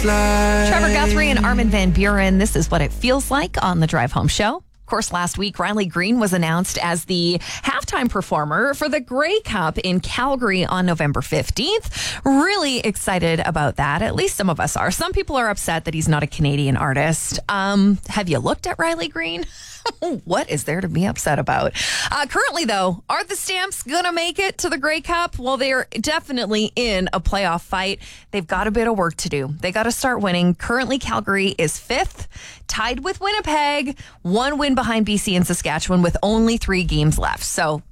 fly. Trevor Guthrie and Armin van Buren. This is what it feels like on the Drive Home Show. Of course, last week, Riley Green was announced as the halftime performer for the Grey Cup in Calgary on November 15th. Really excited about that. At least some of us are. Some people are upset that he's not a Canadian artist. Have you looked at Riley Green? What is there to be upset about? Currently, though, are the Stamps going to make it to the Grey Cup? Well, they're definitely in a playoff fight. They've got a bit of work to do. They got to start winning. Currently, Calgary is 5th, tied with Winnipeg, 1 win behind BC and Saskatchewan with only 3 games left. So